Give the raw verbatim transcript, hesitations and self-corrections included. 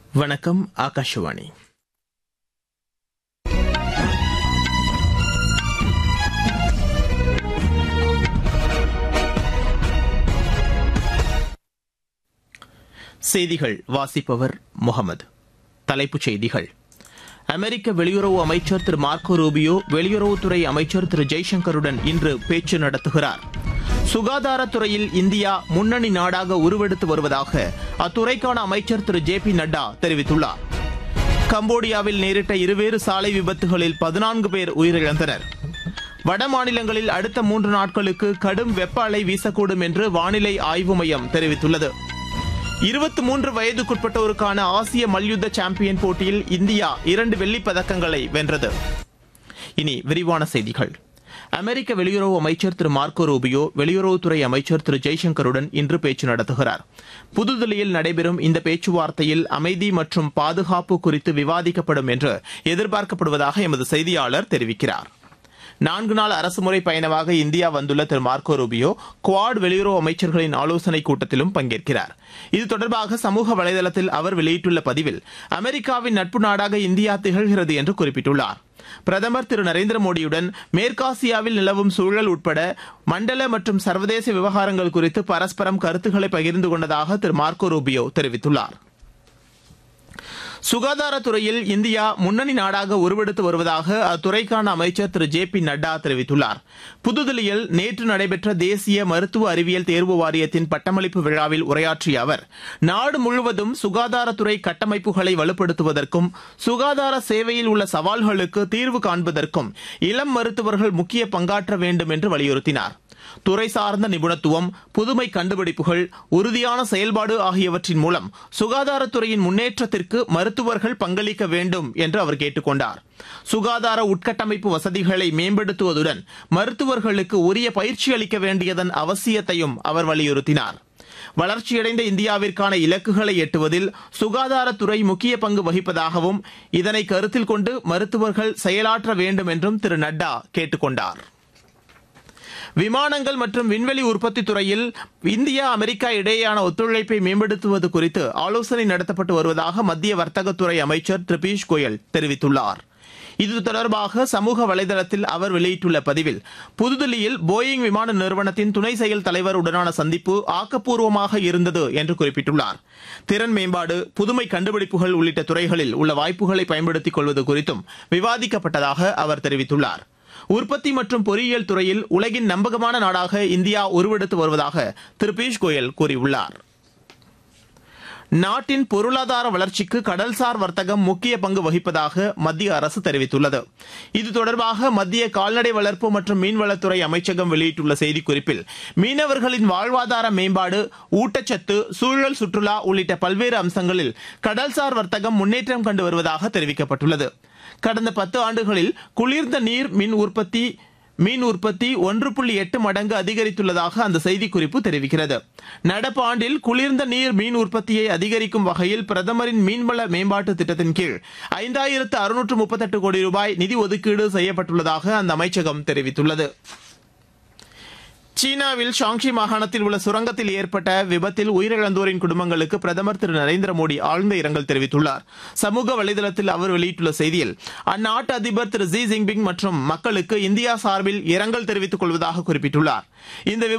வணக்கம். ஆகாஷவாணி. செய்திகள் வாசிப்பவர் முகமது. தலைப்புச் செய்திகள். அமெரிக்க வெளியுறவு அமைச்சர் திரு மார்க்கோ ரூபியோ வெளியுறவுத்துறை அமைச்சர் திரு ஜெய்சங்கருடன் இன்று பேச்சு நடத்துகிறார். சுகாதாரத்துறையில் இந்தியா முன்னணி நாடாக உருவெடுத்து வருவதாக அத்துறைக்கான அமைச்சர் திரு ஜே பி நட்டா தெரிவித்துள்ளார். கம்போடியாவில் நேரிட்ட இருவேறு சாலை விபத்துகளில் பதினான்கு பேர் உயிரிழந்தனர். வட மாநிலங்களில் அடுத்த மூன்று நாட்களுக்கு கடும் வெப்ப அலை வீசக்கூடும் என்று வானிலை ஆய்வு மையம் தெரிவித்துள்ளது. இருபத்தி மூன்று வயதுக்குட்பட்டோருக்கான ஆசிய மல்யுத்த சாம்பியன் போட்டியில் இந்தியா இரண்டு வெள்ளிப் பதக்கங்களை வென்றது. இனி விரிவான செய்திகள். அமெரிக்க வெளியுறவு அமைச்சர் திரு மார்க்கோ ரூபியோ வெளியுறவுத்துறை அமைச்சர் திரு ஜெய்சங்கருடன் இன்று பேச்சு நடத்துகிறார். புதுதில்லியில் நடைபெறும் இந்த பேச்சுவார்த்தையில் அமைதி மற்றும் பாதுகாப்பு குறித்து விவாதிக்கப்படும் என்று எதிர்பார்க்கப்படுவதாக எமது செய்தியாளர் தெரிவிக்கிறார். நான்கு நாள் அரசுமுறை பயணமாக இந்தியா வந்துள்ள திரு மார்க்கோ ரூபியோ குவாட் வெளியுறவு அமைச்சர்களின் ஆலோசனைக் கூட்டத்திலும் பங்கேற்கிறார். இது தொடர்பாக சமூக வலைதளத்தில் அவர் வெளியிட்டுள்ள பதிவில் அமெரிக்காவின் நட்பு நாடாக இந்தியா திகழ்கிறது என்று குறிப்பிட்டுள்ளார். பிரதமர் திரு நரேந்திர மோடியுடன் மேற்காசியாவில் நிலவும் சூழல் உட்பட மண்டல மற்றும் சர்வதேச விவகாரங்கள் குறித்து பரஸ்பரம் கருத்துக்களை பகிர்ந்து கொண்டதாக திரு மார்க்கோ ரூபியோ தெரிவித்துள்ளார். சுகாதாரத்துறையில் இந்தியா முன்னணி நாடாக உருவெடுத்து வருவதாக அத்துறைக்கான அமைச்சர் திரு ஜே பி நட்டா தெரிவித்துள்ளார். புதுதில்லியில் நேற்று நடைபெற்ற தேசிய மருத்துவ அறிவியல் தேர்வு வாரியத்தின் பட்டமளிப்பு விழாவில் உரையாற்றிய அவர், நாடு முழுவதும் சுகாதாரத்துறை கட்டமைப்புகளை வலுப்படுத்துவதற்கும் சுகாதார சேவையில் உள்ள சவால்களுக்கு தீர்வு காண்பதற்கும் இளம் மருத்துவர்கள் முக்கிய பங்காற்ற வேண்டும் என்று வலியுறுத்தினார். துறை சார்ந்த நிபுணத்துவம், புதுமை கண்டுபிடிப்புகள், உறுதியான செயல்பாடு ஆகியவற்றின் மூலம் சுகாதாரத்துறையின் முன்னேற்றத்திற்கு மருத்துவர்கள் பங்களிக்க வேண்டும் என்று அவர் கேட்டுக் கொண்டார். சுகாதார உட்கட்டமைப்பு வசதிகளை மேம்படுத்துவதுடன் மருத்துவர்களுக்கு உரிய பயிற்சி அளிக்க வேண்டியதன் அவசியத்தையும் அவர் வலியுறுத்தினார். வளர்ச்சியடைந்த இந்தியாவிற்கான இலக்குகளை எட்டுவதில் சுகாதாரத்துறை முக்கிய பங்கு வகிப்பதாகவும் இதனை கருத்தில் கொண்டு மருத்துவர்கள் செயலாற்ற வேண்டும் என்றும் திரு நட்டா கேட்டுக் கொண்டார். விமானங்கள் மற்றும் விண்வெளி உற்பத்தி துறையில் இந்தியா அமெரிக்கா இடையேயான ஒத்துழைப்பை மேம்படுத்துவது குறித்து ஆலோசனை நடத்தப்பட்டு வருவதாக மத்திய வர்த்தகத்துறை அமைச்சர் திரு பியூஷ் கோயல் தெரிவித்துள்ளார். இது தொடர்பாக சமூக வலைதளத்தில் அவர் வெளியிட்டுள்ள பதிவில், புதுதில்லியில் போயிங் விமான நிறுவனத்தின் துணை செயல் தலைவருடனான சந்திப்பு ஆக்கப்பூர்வமாக இருந்தது என்று குறிப்பிட்டுள்ளார். திறன் மேம்பாடு, புதுமை கண்டுபிடிப்புகள் உள்ளிட்ட துறைகளில் உள்ள வாய்ப்புகளை பயன்படுத்திக் கொள்வது குறித்தும் விவாதிக்கப்பட்டதாக அவர் தெரிவித்துள்ளார். உற்பத்தி மற்றும் பொறியியல் துறையில் உலகின் நம்பகமான நாடாக இந்தியா உருவெடுத்து வருவதாக திரு பியூஷ் கோயல் கூறியுள்ளார். நாட்டின் பொருளாதார வளர்ச்சிக்கு கடல்சார் வர்த்தகம் முக்கிய பங்கு வகிப்பதாக மத்திய அரசு தெரிவித்துள்ளது. இது தொடர்பாக மத்திய கால்நடை வளர்ப்பு மற்றும் மீன்வளத்துறை அமைச்சகம் வெளியிட்டுள்ள செய்திக்குறிப்பில், மீனவர்களின் வாழ்வாதார மேம்பாடு, ஊட்டச்சத்து, சூழல், சுற்றுலா உள்ளிட்ட பல்வேறு அம்சங்களில் கடல்சார் வர்த்தகம் முன்னேற்றம் கண்டு வருவதாக தெரிவிக்கப்பட்டுள்ளது. கடந்த பத்து ஆண்டுகளில் குளிர்ந்த நீர் மின் உற்பத்தி மீன் உற்பத்தி ஒன்று புள்ளி எட்டு மடங்கு அதிகரித்துள்ளதாக அந்த செய்திக்குறிப்பு தெரிவிக்கிறது. நடப்பு ஆண்டில் குளிர்ந்த நீர் மீன் உற்பத்தியை அதிகரிக்கும் வகையில் பிரதமரின் மீன்வள மேம்பாட்டு திட்டத்தின் கீழ் ஐந்தாயிரத்து அறுநூற்று முப்பத்தெட்டு கோடி ரூபாய் நிதி ஒதுக்கீடு செய்யப்பட்டுள்ளதாக அந்த அமைச்சகம் தெரிவித்துள்ளது. சீனாவில் ஷாங்ஷி மாகாணத்தில் உள்ள சுரங்கத்தில் ஏற்பட்ட விபத்தில் உயிரிழந்தோரின் குடும்பங்களுக்கு பிரதமர் திரு நரேந்திர மோடி ஆழ்ந்த இரங்கல் தெரிவித்துள்ளார். சமூக வலைதளத்தில் அவர் வெளியிட்டுள்ள செய்தியில், அந்நாட்டு அதிபர் திரு ஜி ஜின்பிங் மற்றும் மக்களுக்கு இந்தியா சார்பில் இரங்கல் தெரிவித்துக் கொள்வதாக குறிப்பிட்டுள்ளார். இந்த